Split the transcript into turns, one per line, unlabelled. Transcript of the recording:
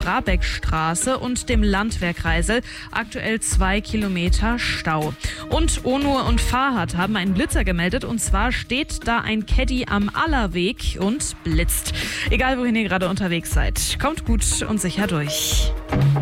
Brabeckstraße und dem Landwehr Kreisel. Aktuell 2 Kilometer Stau. Und Onur und Farhad haben einen Blitzer gemeldet. Und zwar steht da ein Caddy am Allerweg und blitzt. Egal, wohin ihr gerade unterwegs seid, kommt gut und sicher durch.